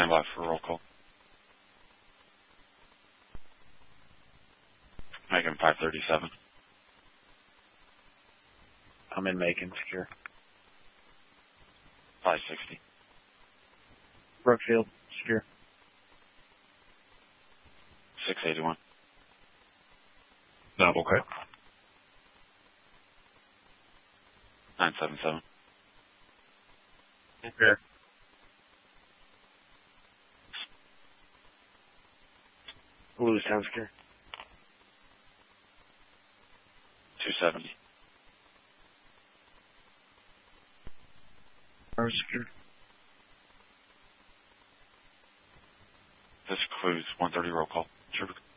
by for roll call. Macon 537. I'm in Macon, secure. 560. Brookfield, secure. 681. Double cut. 977. Okay. Lewistown, secure. 270. Secure. This concludes 130 roll call. Sure.